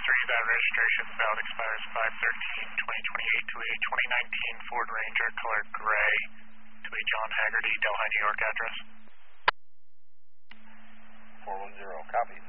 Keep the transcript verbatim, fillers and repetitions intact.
three, that registration valid expires five thirteen twenty twenty-eight to a twenty nineteen Ford Ranger color gray to a John Haggerty, Delhi, New York address. four one zero, copy.